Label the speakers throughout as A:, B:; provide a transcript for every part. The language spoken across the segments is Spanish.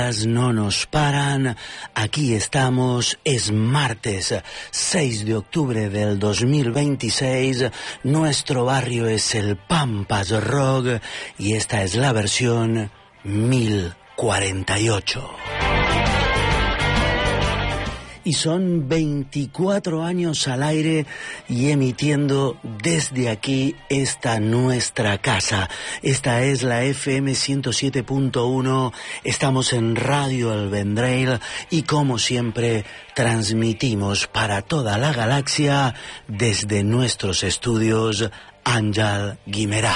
A: No nos paran, aquí estamos, es martes 6 de octubre del 2026, nuestro barrio es el Pampas Rock y esta es la versión 1048. Y son 24 años al aire y emitiendo desde aquí esta nuestra casa. Esta es la FM 107.1, estamos en Radio El Vendrell y como siempre transmitimos para toda la galaxia desde nuestros estudios Àngel Guimerà.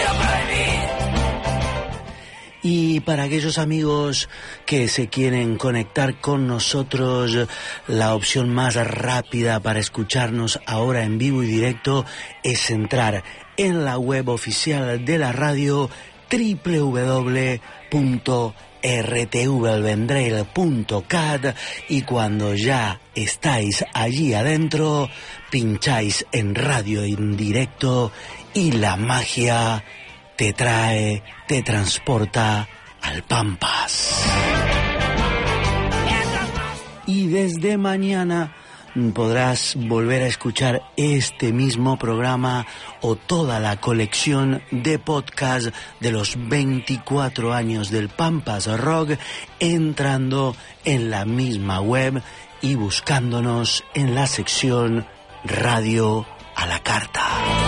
A: Y para aquellos amigos que se quieren conectar con nosotros, la opción más rápida para escucharnos ahora en vivo y directo es entrar en la web oficial de la radio www.rtvelvendrell.cat y cuando ya estáis allí adentro, pincháis en radio en directo y la magia te trae, te transporta al Pampas. Y desde mañana podrás volver a escuchar este mismo programa o toda la colección de podcast de los 24 años del Pampas Rock entrando en la misma web y buscándonos en la sección Radio a la Carta.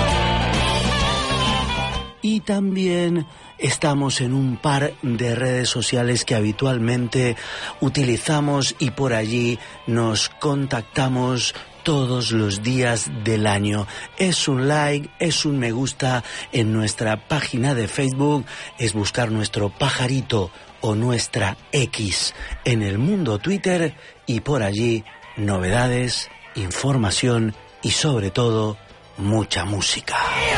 A: Y también estamos en un par de redes sociales que habitualmente utilizamos y por allí nos contactamos todos los días del año. Es un like, es un me gusta en nuestra página de Facebook, es buscar nuestro pajarito o nuestra X en el mundo Twitter y por allí novedades, información y sobre todo mucha música.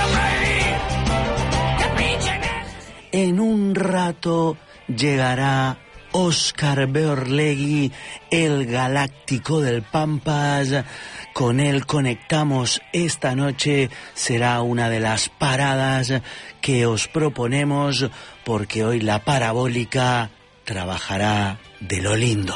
A: En un rato llegará Óscar Beorlegui, el galáctico del Pampas. Con él conectamos esta noche. Será una de las paradas que os proponemos porque hoy la parabólica trabajará de lo lindo.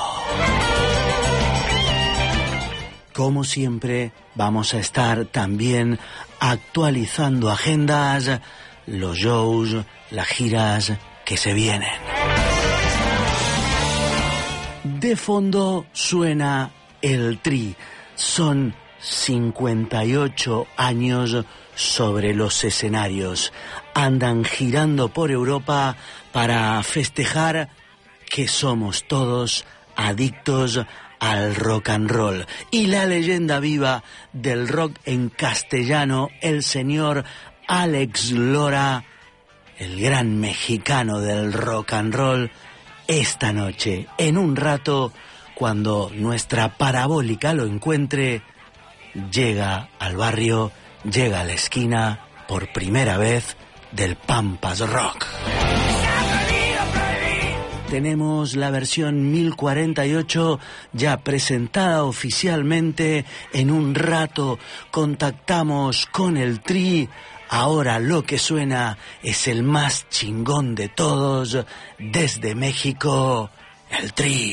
A: Como siempre, vamos a estar también actualizando agendas, los shows, las giras que se vienen. De fondo suena el Tri. Son 58 años sobre los escenarios. Andan girando por Europa para festejar que somos todos adictos al rock and roll. Y la leyenda viva del rock en castellano, el señor Alex Lora, el gran mexicano del rock and roll, esta noche, en un rato, cuando nuestra parabólica lo encuentre, llega al barrio, llega a la esquina, por primera vez, del Pampas Rock. Tenemos la versión 1048 ya presentada oficialmente. En un rato contactamos con el Tri. Ahora lo que suena es el más chingón de todos, desde México, el Tri.